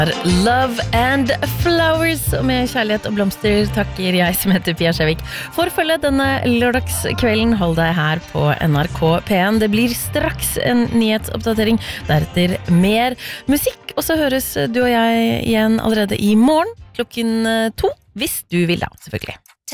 Love and Flowers, og med kjærlighet og blomster takker jeg som heter Pia Skjevik for følge denne lørdagskvelden. Hold deg her på NRK P1. Det blir straks en nyhetsoppdatering, deretter mer musikk, og så høres du og jeg igjen allerede i morgen klokken 2, hvis du vil da, selvfølgelig.